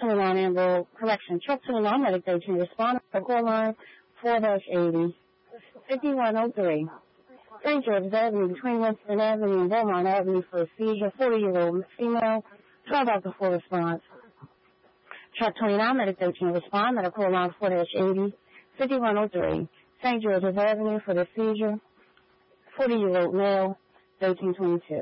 29 Amber, correction, truck 29 medic 13, respond to call line 4-80, 5103. St. George's Avenue between Winston Avenue and Beaumont Avenue for a seizure, 40-year-old female, 12 after 4 response. Truck 29 medic 13, respond to call line 4-80, 5103. St. George's Avenue for the seizure, 40-year-old male, 1322.